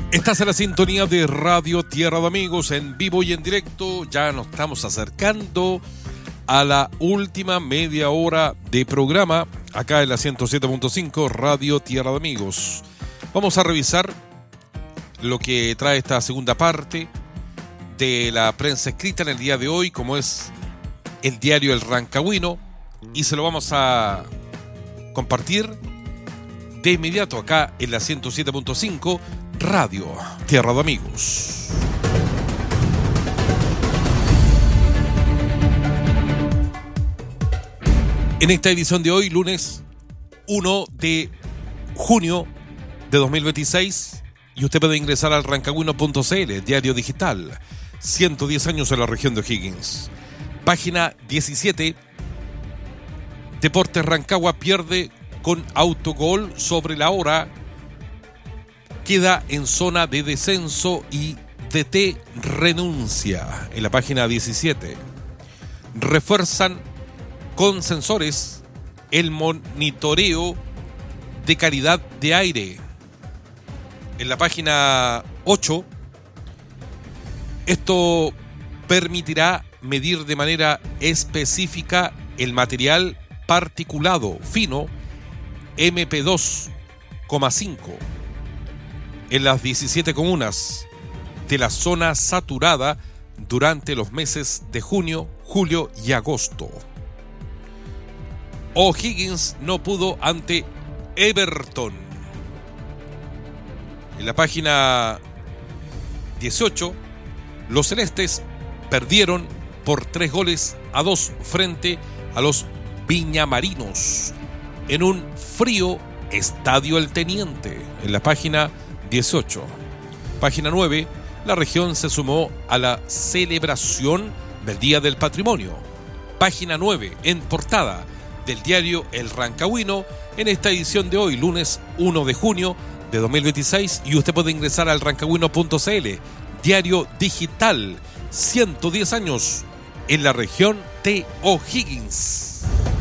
Estás en la sintonía de Radio Tierra de Amigos en vivo y en directo. Ya nos estamos acercando a la última media hora de programa acá en la 107.5 Radio Tierra de Amigos. Vamos a revisar lo que trae esta segunda parte de la prensa escrita en el día de hoy, como es el diario El Rancagüino, y se lo vamos a compartir de inmediato acá en la 107.5 Radio Tierra de Amigos. En esta edición de hoy, lunes 1 de junio de 2026, y usted puede ingresar al rancagüino.cl, diario digital, 110 años en la región de O'Higgins. Página 17, Deportes Rancagua pierde con autogol sobre la hora, queda en zona de descenso y DT renuncia. En la página 17, refuerzan con sensores el monitoreo de calidad de aire. En la página 8, esto permitirá medir de manera específica el material particulado fino MP2,5 en las 17 comunas de la zona saturada durante los meses de junio, julio y agosto. O'Higgins no pudo ante Everton. En la página 18, los celestes perdieron por 3-2 frente a los viñamarinos en un frío Estadio El Teniente. En la página 18. Página 9, la región se sumó a la celebración del Día del Patrimonio. Página 9, en portada del diario El Rancagüino, en esta edición de hoy, lunes 1 de junio de 2026, y usted puede ingresar al rancagüino.cl, diario digital, 110 años en la región de O'Higgins.